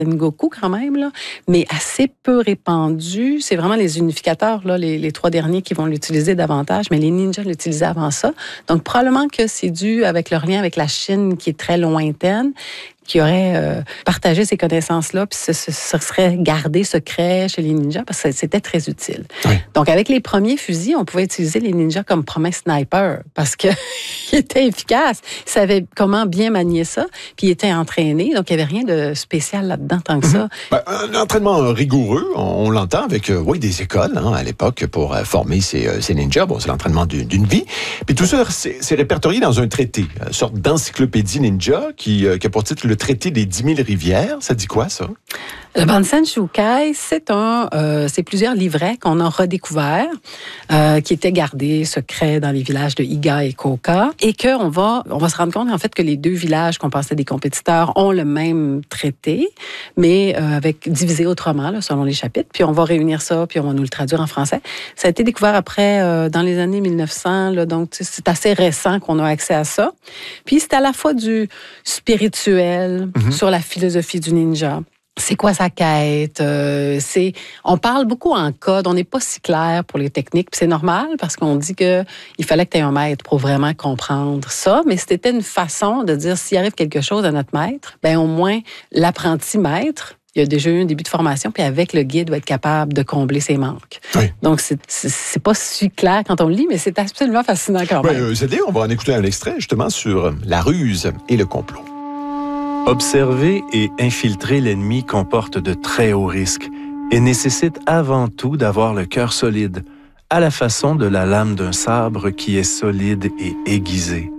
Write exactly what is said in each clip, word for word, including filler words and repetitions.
Sengoku quand même, là, mais assez peu répandu. C'est vraiment les unificateurs, là, les, les trois derniers qui vont l'utiliser davantage, mais les ninjas l'utilisaient avant ça. Donc, probablement que c'est dû avec leur lien avec la Chine qui est très lointaine, qui aurait euh, partagé ces connaissances-là, puis ce, ce, ce serait gardé secret chez les ninjas, parce que c'était très utile. Oui. Donc, avec les premiers fusils, on pouvait utiliser les ninjas comme premier sniper, parce qu'ils étaient efficaces. Ils savaient comment bien manier ça, puis ils étaient entraînés, donc il n'y avait rien de spécial là-dedans tant que ça. Ben, un entraînement rigoureux, on, on l'entend avec, euh, oui, des écoles, hein, à l'époque, pour euh, former ces, euh, ces ninjas. Bon, c'est l'entraînement d'une, d'une vie. Puis tout ça, c'est, c'est répertorié dans un traité, une sorte d'encyclopédie ninja qui, euh, qui a pour titre le traité des dix mille rivières. Ça dit quoi, ça? Le Bansen Shukai, c'est un, euh, c'est plusieurs livrets qu'on a redécouverts, euh, qui étaient gardés secrets dans les villages de Iga et Koka, et qu'on va, on va se rendre compte en fait que les deux villages qu'on pensait des compétiteurs ont le même traité, mais euh, avec divisé autrement là, selon les chapitres. Puis on va réunir ça, puis on va nous le traduire en français. Ça a été découvert après euh, dans les années mille neuf cents, là, donc c'est assez récent qu'on a accès à ça. Puis c'est à la fois du spirituel mm-hmm. sur la philosophie du ninja. C'est quoi sa quête? Euh, c'est, on parle beaucoup en code, on n'est pas si clair pour les techniques, puis c'est normal parce qu'on dit qu'il fallait que tu aies un maître pour vraiment comprendre ça, mais c'était une façon de dire s'il arrive quelque chose à notre maître, ben au moins l'apprenti maître, il a déjà eu un début de formation, puis avec le guide, il va être capable de combler ses manques. Oui. Donc, c'est, c'est, c'est pas si clair quand on le lit, mais c'est absolument fascinant quand même. Oui, c'est-à-dire, on va en écouter un extrait justement sur la ruse et le complot. Observer et infiltrer l'ennemi comporte de très hauts risques et nécessite avant tout d'avoir le cœur solide, à la façon de la lame d'un sabre qui est solide et aiguisée.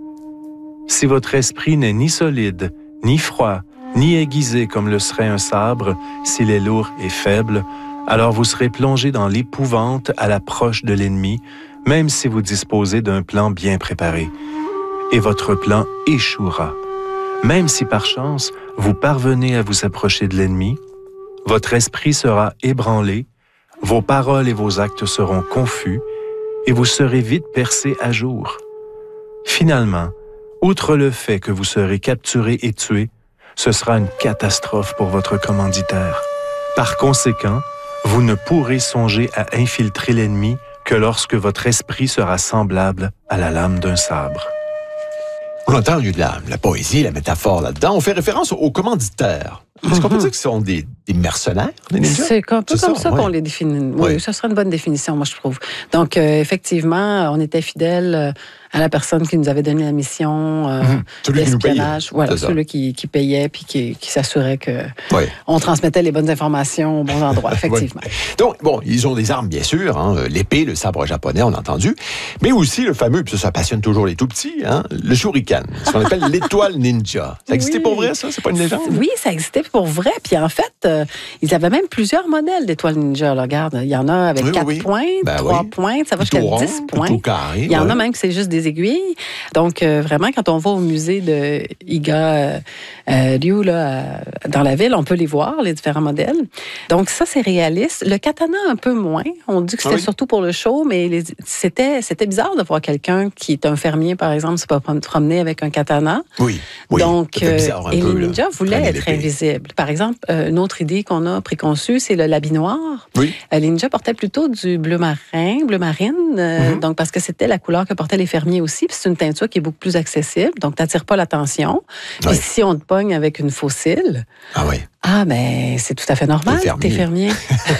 Si votre esprit n'est ni solide, ni froid, ni aiguisé comme le serait un sabre, s'il est lourd et faible, alors vous serez plongé dans l'épouvante à l'approche de l'ennemi, même si vous disposez d'un plan bien préparé. Et votre plan échouera. Même si par chance, vous parvenez à vous approcher de l'ennemi, votre esprit sera ébranlé, vos paroles et vos actes seront confus et vous serez vite percé à jour. Finalement, outre le fait que vous serez capturé et tué, ce sera une catastrophe pour votre commanditaire. Par conséquent, vous ne pourrez songer à infiltrer l'ennemi que lorsque votre esprit sera semblable à la lame d'un sabre. On entend, il y a de la, la poésie, la métaphore là-dedans. On fait référence aux commanditaires. Est-ce qu'on peut dire que ce sont des, des mercenaires, des ninjas? C'est un peu c'est comme ça, ça ouais. qu'on les définit. Oui, oui, ça serait une bonne définition, moi, je trouve. Donc, euh, effectivement, on était fidèles à la personne qui nous avait donné la mission euh, mmh. celui d'espionnage. Voilà, celui qui, qui payait puis qui, qui s'assurait que oui. on transmettait les bonnes informations aux bons endroits, effectivement. Oui. Donc, bon, ils ont des armes, bien sûr, hein, l'épée, le sabre japonais, on a entendu, mais aussi le fameux, puis ça, ça passionne toujours les tout-petits, hein, le shuriken, ce qu'on appelle l'étoile ninja. Ça existait oui. pour vrai, ça? C'est pas une légende? Oui, ça existait pour vrai. Puis en fait, euh, ils avaient même plusieurs modèles d'étoiles ninja. Là, regarde, il y en a avec oui, quatre oui. pointes, ben trois oui. pointes, ça va jusqu'à dix points. Carré, il y en ouais. a même que c'est juste des aiguilles. Donc, euh, vraiment, quand on va au musée de Iga euh, euh, Ryu, là, euh, dans la ville, on peut les voir, les différents modèles. Donc, ça, c'est réaliste. Le katana, un peu moins. On dit que c'était ah oui. surtout pour le show, mais les, c'était, c'était bizarre de voir quelqu'un qui est un fermier, par exemple, se promener avec un katana. Oui. oui. Donc, euh, bizarre un et peu, les ninjas voulaient être l'épée. invisibles. Par exemple, euh, une autre idée qu'on a préconçue, c'est le l'habit noir. Oui. Euh, les ninjas portaient plutôt du bleu marin, bleu marine, euh, mm-hmm. donc parce que c'était la couleur que portaient les fermiers aussi. Puis c'est une teinture qui est beaucoup plus accessible, donc tu n'attires pas l'attention. Puis oui. si on te pogne avec une fossile, ah oui. Ah, mais c'est tout à fait normal, t'es fermier.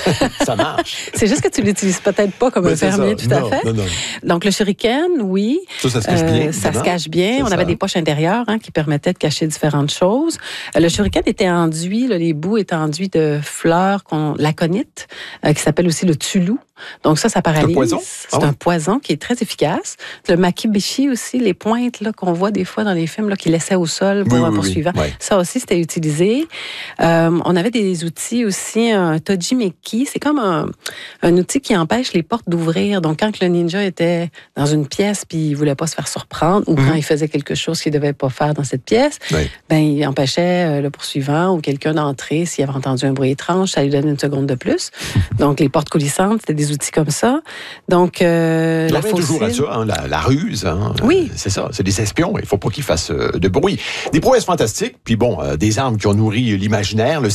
Ça marche. C'est juste que tu l'utilises peut-être pas comme mais un fermier, ça. tout non, à fait. Non, non. Donc, le shuriken, oui. Ça, ça se cache bien. Euh, ça se cache bien. C'est On ça. avait des poches intérieures hein, qui permettaient de cacher différentes choses. Euh, le shuriken était enduit, là, les bouts étaient enduits de fleurs, qu'on, l'aconite, euh, qui s'appelle aussi le tulu. Donc ça, ça paralyse. C'est un poison? C'est ah ouais. un poison qui est très efficace. Le makibishi aussi, les pointes là, qu'on voit des fois dans les films là, qui laissaient au sol pour oui, un oui, poursuivant. Oui. Ça aussi, c'était utilisé. Euh, on avait des outils aussi, un tojimeki. C'est comme un, un outil qui empêche les portes d'ouvrir. Donc quand le ninja était dans une pièce puis il voulait pas se faire surprendre ou mm-hmm. quand il faisait quelque chose qu'il devait pas faire dans cette pièce, oui. ben il empêchait le poursuivant ou quelqu'un d'entrer s'il avait entendu un bruit étrange, ça lui donnait une seconde de plus. Donc les portes coulissantes, c'était des outils comme ça. Donc, euh, on la revient toujours à ça, hein, la, la ruse. Hein, oui. Euh, c'est ça, c'est des espions. Il ne faut pas qu'ils fassent euh, de bruit. Des prouesses fantastiques, puis bon, euh, des armes qui ont nourri l'imaginaire, le